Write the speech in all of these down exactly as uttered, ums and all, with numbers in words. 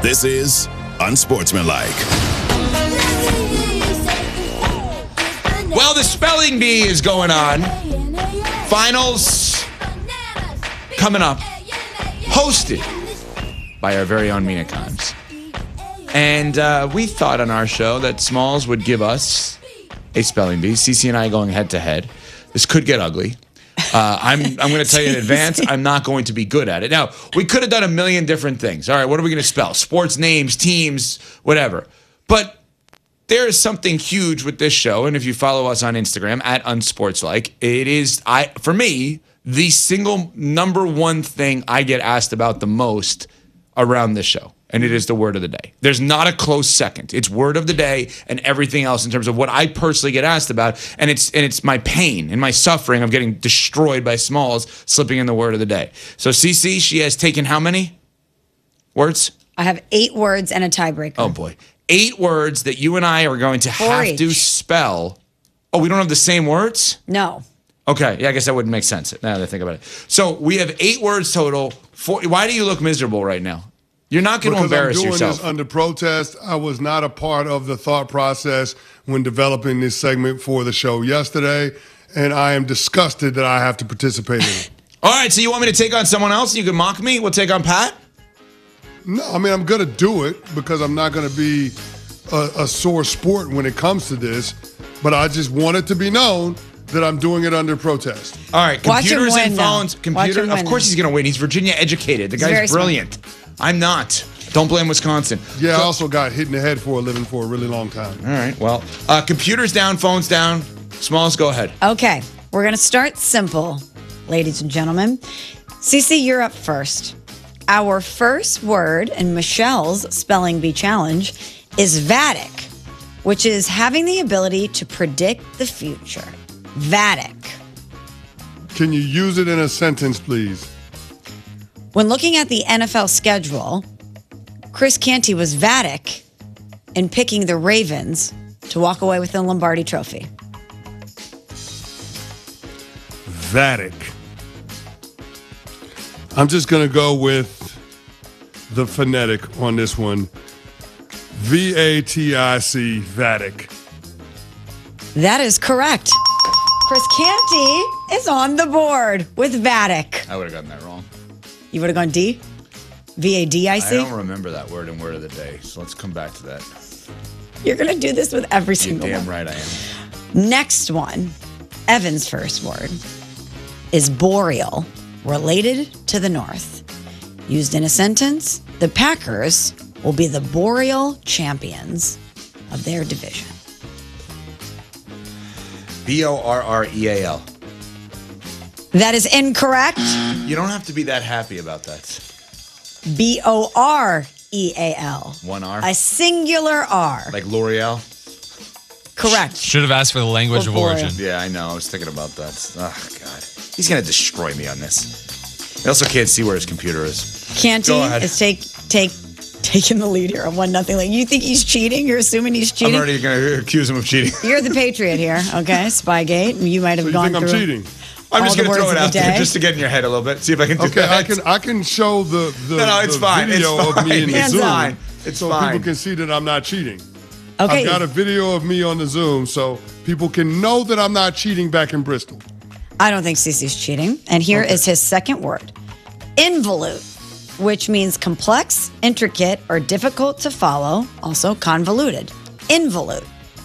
This is Unsportsmanlike. Well, the spelling bee is going on. Finals coming up. Hosted by our very own Mina Kimes. And uh, we thought on our show that Smalls would give us a spelling bee. Cece and I going head to head. This could get ugly. Uh, I'm I'm going to tell you in advance, I'm not going to be good at it. Now, we could have done a million different things. All right, what are we going to spell? Sports names, teams, whatever. But there is something huge with this show, and if you follow us on Instagram, at Unsportslike, it is, I for me, the single number one thing I get asked about the most around this show. And it is the word of the day. There's not a close second. It's word of the day and everything else in terms of what I personally get asked about. And it's and it's my pain and my suffering of getting destroyed by Smalls slipping in the word of the day. So Cece, she has taken how many words? I have eight words and a tiebreaker. Oh, boy. Eight words that you and I are going to Four have each. to spell. Oh, we don't have the same words? No. Okay. Yeah, I guess that wouldn't make sense now that I think about it. So we have eight words total. Four, why do you look miserable right now? You're not going to embarrass I'm doing yourself. This under protest. I was not a part of the thought process when developing this segment for the show yesterday, and I am disgusted that I have to participate in it. All right, so you want me to take on someone else? You can mock me. We'll take on Pat. No, I mean, I'm going to do it because I'm not going to be a, a sore sport when it comes to this, but I just want it to be known that I'm doing it under protest. All right, Watch him computers win and now. phones. Watch Computer. him Of win course now. he's going to win. He's Virginia educated. The He's very guy's smart. brilliant. I'm not. Don't blame Wisconsin. Yeah, So- I also got hit in the head for a living for a really long time. All right, well, uh, computers down, phones down. Smalls, go ahead. Okay, we're going to start simple, ladies and gentlemen. Cece, you're up first. Our first word in Michelle's Spelling Bee Challenge is Vatic, which is having the ability to predict the future. Vatic. Can you use it in a sentence, please? When looking at the N F L schedule, Chris Canty was Vatic in picking the Ravens to walk away with the Lombardi Trophy. Vatic. I'm just going to go with the phonetic on this one. V A T I C, Vatic. That is correct. Chris Canty is on the board with Vatic. I would have gotten that wrong. You would have gone D? V A D I I C? don't remember that word in word of the day, so let's come back to that. You're going to do this with every You're single damn one. right I am. Next one, Evan's first word, is boreal, related to the north. Used in a sentence, the Packers will be the boreal champions of their division. B O R R E A L. That is incorrect. You don't have to be that happy about that. B O R E A L. One R? A singular R. Like L'Oreal? Correct. Should have asked for the language Or of boreal. origin. Yeah, I know. I was thinking about that. Oh, God. He's going to destroy me on this. I also can't see where his computer is. Canty Go ahead. is take take taking the lead here on one nothing. Like, you think he's cheating? You're assuming he's cheating? I'm already going to accuse him of cheating. You're the Patriot here, okay? Spygate. You might have So you gone think I'm through. cheating? I'm all just the going to throw words it of out the there day. just to get in your head a little bit. See if I can do Okay, that. I can I can show the, the, No, no, it's the fine. It's video of fine. me in the Hands Zoom on. It's so fine. people can see that I'm not cheating. Okay. I've got a video of me on the Zoom so people can know that I'm not cheating back in Bristol. I don't think Cece's cheating. And here is his second word. Involute, which means complex, intricate, or difficult to follow, also convoluted. Involute.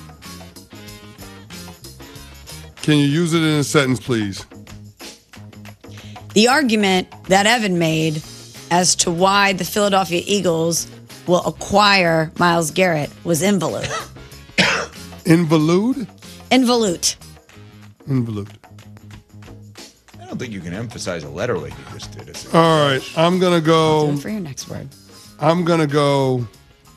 Can you use it in a sentence, please? The argument that Evan made as to why the Philadelphia Eagles will acquire Myles Garrett was involute. Involute? Involute. Involute. I don't think you can emphasize a letter like you just did. Is it? All right, I'm gonna Do go. it for your next word. I'm gonna go.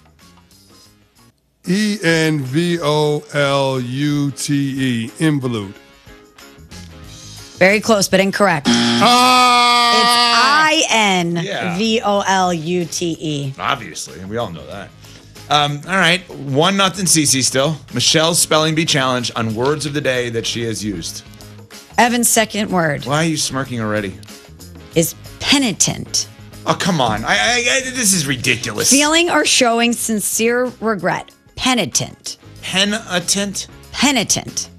E N V O L U T E. Involute. Very close, but incorrect. Ah! It's I N V O L U T E. Obviously, we all know that. Um, all right, one nothing Cece still. Michelle's spelling bee challenge on words of the day that she has used. Evan's second word Why are you smirking already? is penitent, Oh, come on. I, I, I, this is ridiculous. Feeling or showing sincere regret. Penitent. Penitent? Penitent.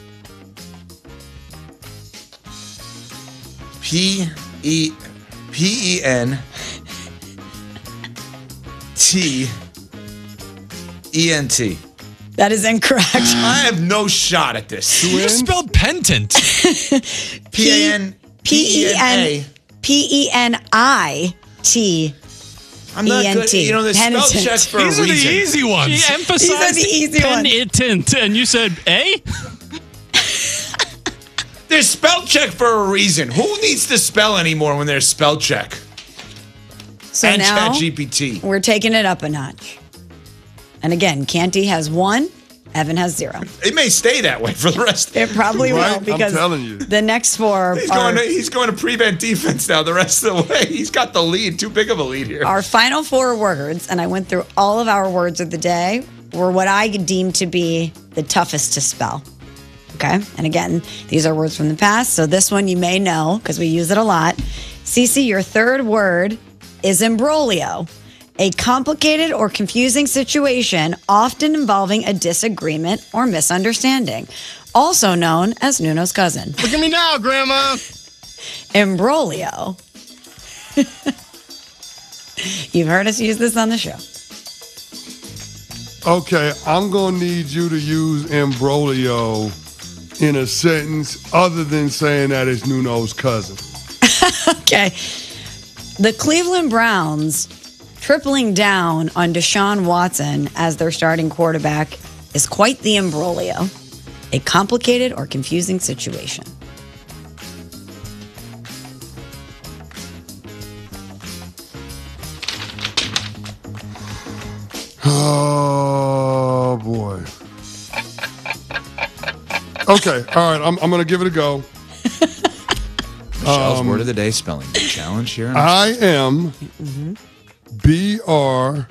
P E P E N T E N T. That is incorrect. I have no shot at this. You just spelled penitent. P A N P E N A. P E N I T. I'm not good. You know, there's spell Penitent. checks for These a are the reason. easy ones. She emphasized These are the easy ones. penitent, and you said A? There's spell check for a reason. Who needs to spell anymore when there's spell check? So and now ChatGPT. we're taking it up a notch. And again, Canty has one, Evan has zero. It may stay that way for the rest. It probably Right? will I'm because telling you. the next four He's are, going to he's going to prevent defense now the rest of the way. He's got the lead. Too big of a lead here. our final four words, and I went through all of our words of the day, were what I deemed to be the toughest to spell. Okay? And again, these are words from the past, so this one you may know because we use it a lot. Cece, your third word is imbroglio, a complicated or confusing situation often involving a disagreement or misunderstanding, also known as Nuno's cousin. Look at me now, Grandma. Imbroglio. You've heard us use this on the show. Okay, I'm going to need you to use imbroglio in a sentence other than saying that it's Nuno's cousin. Okay. The Cleveland Browns tripling down on Deshaun Watson as their starting quarterback is quite the imbroglio, a complicated or confusing situation. Oh, boy. Okay, all right, I'm, I'm going to give it a go. Michelle's word of the day spelling bee challenge here. I am B R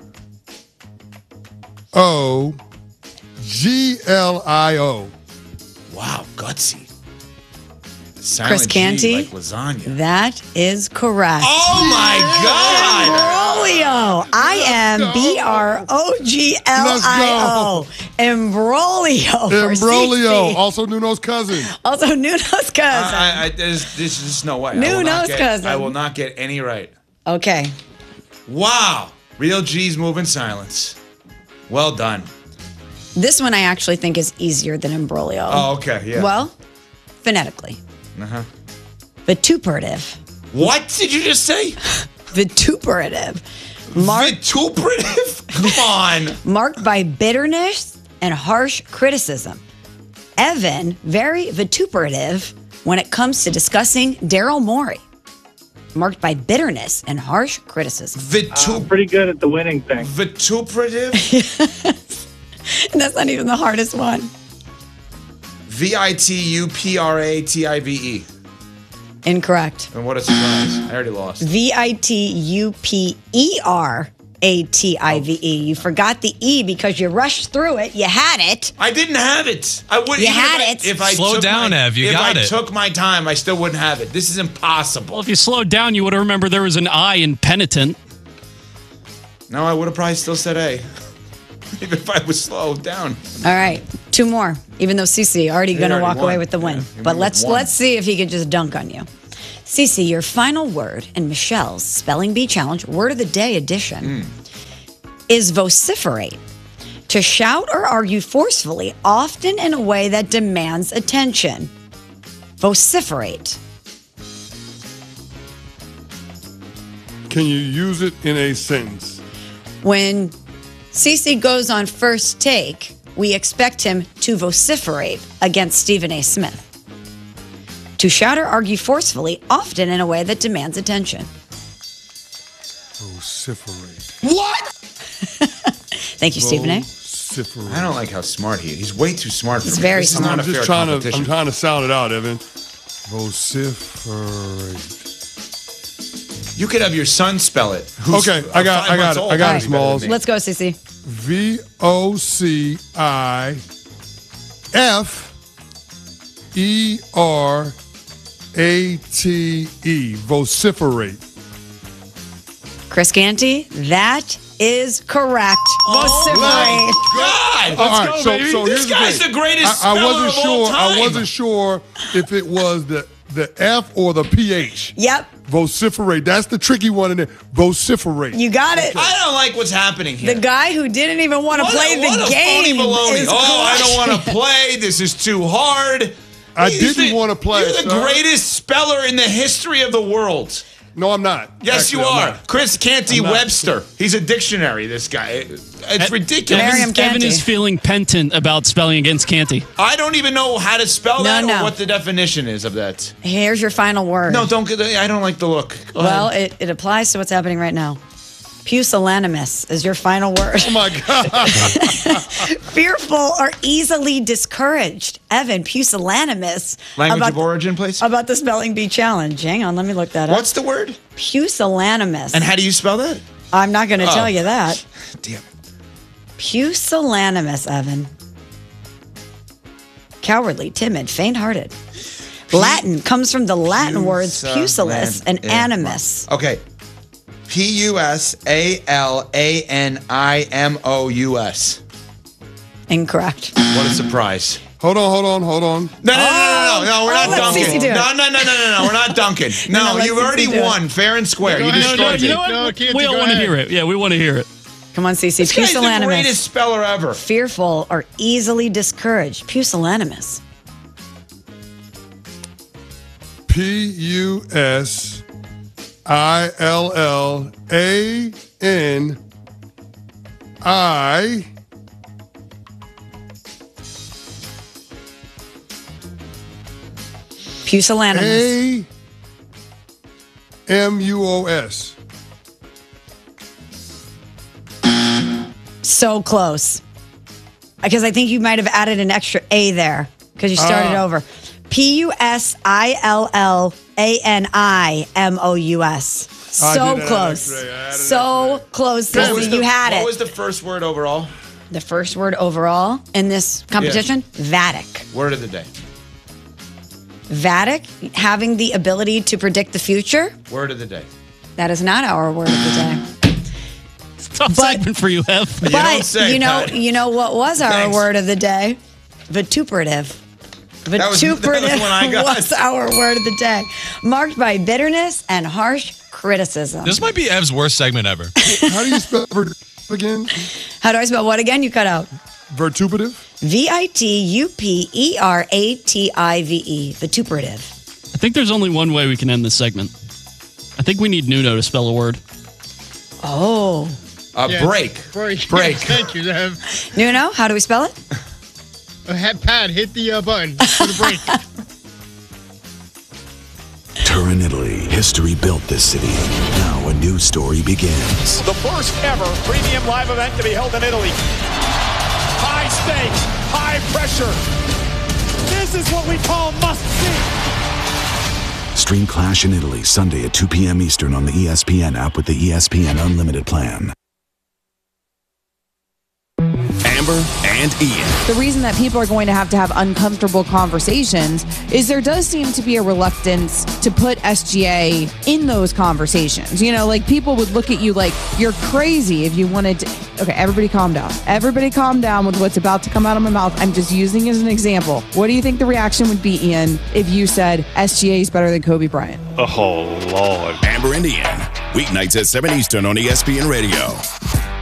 O G L I O. Wow, gutsy. Silent Chris G, Canty? like lasagna. That is correct. Oh my God! Imbroglio. I am B R O G L I O. Imbroglio. for Imbroglio, C C. also Nuno's cousin. Also Nuno's cousin. I, I, there's, there's just no way. I will Nuno's not get- cousin. I will not get any right. Okay. Wow. Real G's move in silence. Well done. This one I actually think is easier than imbroglio. Oh, okay. Yeah. Well, phonetically. Uh-huh. Vituperative. What did you just say? Vituperative. Mark, Vituperative? Come on. marked by bitterness and harsh criticism. Evan, very vituperative when it comes to discussing Daryl Morey. Marked by bitterness and harsh criticism. Vitu- Pretty good at the winning thing. vituperative? And that's not even the hardest one. V I T U P R A T I V E. Incorrect. And what a surprise. I already lost. V I T U P E R A T I V E. You forgot the E because you rushed through it. You had it. I didn't have it. I wouldn't. You even had if I- it. If I Slow took down, my, Ev. You if got I it. took my time, I still wouldn't have it. This is impossible. Well, if you slowed down, you would have remembered there was an I in penitent. No, I would have probably still said A. Even if I was slowed down. All right, two more. Even though Cece already going to already walk won. away with the win, Yeah, he but won let's with one. let's see if he could just dunk on you. Cece, your final word in Michelle's Spelling Bee Challenge Word of the Day edition is vociferate. To shout or argue forcefully, often in a way that demands attention. Vociferate. Can you use it in a sentence? When Cece goes on first take, we expect him to vociferate against Stephen A. Smith. To shout or argue forcefully, often in a way that demands attention. Vociferate. What? Thank you, Stephen A. Vociferate. I don't like how smart he is. He's way too smart for He's me. very This is smart. not I'm a fair just trying to. competition. I'm trying to sound it out, Evan. Vociferate. You could have your son spell it. who's Okay, I got- five I got months it. old. I got He's it, better than Smalls. me. Let's go, Cece. V O C I F E R A T E. Vociferate. Chris Canty, that is correct. Vociferate. God! All right, go, so, baby. so This here's the guy's thing. the greatest I, I speller wasn't of sure. all time. I wasn't sure if it was the the F or the P H. Yep, Vociferate. That's the tricky one in there. Vociferate. you got it. I don't like what's happening here. The guy who didn't even want to What play a, the what a game phony baloney. is Oh, I don't crushing. want to play. This is too hard. I He's didn't the- wanna play, You're the sir. greatest speller in the history of the world. No, I'm not. Yes, Actually, you I'm are. not. Chris Canty I'm not. Webster. He's a dictionary, this guy. It's ridiculous. Miriam Evan, Canty. Evan is feeling penitent about spelling against Canty. I don't even know how to spell No, that no. or what the definition is of that. Here's your final word. No, don't get. I don't like the look. Go Well, ahead. it, it applies to what's happening right now. Pusillanimous is your final word. Oh my God. Fearful or easily discouraged. Evan, pusillanimous. Language about of origin, please. About the spelling bee challenge. Hang on, let me look that up. What's the word? Pusillanimous? And how do you spell that? I'm not going to Oh. tell you that. Damn. Pusillanimous, Evan. Cowardly, timid, faint-hearted. Latin comes from the Latin words pusilus and animus. Okay. P U S A L A N I M O U S. Incorrect. What a surprise. Hold on, hold on, hold on. No, no, no, no, no, no, we're Oh, not let dunking. Cece do it. No, no, no, no, no, no, we're not dunking. No, No, let you've Cece already do it. won, fair and square. Go You ahead. destroyed No, no, me. you know what? No, Canty, we all go want to ahead. hear it. Yeah, we want to hear it. Come on, Cece. This guy's the Pusillanimous. greatest speller ever. Fearful or easily discouraged. Pusillanimous. P U S I L L A N I Pusillanimous. A M U O S. So close. Because I think you might have added an extra A there because you started Ah. over. P U S I L L A N I M O U S. I So did add close. extra A. I added So extra close, What was Cece. the- You had What it. was the first word overall? The first word overall in this competition, Vatic. Word of the day. Vatic, having the ability to predict the future. Word of the day. That is not our word of the day. Tough But- segment for you, Ev. You don't But say, you know, Pat. you know what was our Thanks. word of the day? Vituperative. was- that was Vituperative one I got. was our word of the day, marked by bitterness and harsh criticism. This might be Ev's worst segment ever. How do you spell ver- again? How do I spell what again? You cut out. Vertuperative? V I T U P E R A T I V E. Vituperative. I think there's only one way we can end this segment. I think we need Nuno to spell a word. Oh. Uh, Yeah. break. Break. Break. Thank you, Ev. Nuno, how do we spell it? Uh, Hat Pat, hit the uh, button for the break. Turin, Italy. History built this city. Now a new story begins. The first ever premium live event to be held in Italy. High stakes, high pressure. This is what we call must see. Stream Clash in Italy Sunday at two p.m. Eastern on the E S P N app with the E S P N Unlimited plan. Amber and Ian. The reason that people are going to have to have uncomfortable conversations is there does seem to be a reluctance to put S G A in those conversations. You know, like people would look at you like you're crazy if you wanted to. Okay, everybody calm down. Everybody calm down with what's about to come out of my mouth. I'm just using it as an example. What do you think the reaction would be, Ian, if you said S G A is better than Kobe Bryant? Oh, Lord. Amber and Ian. Weeknights at seven Eastern on E S P N Radio.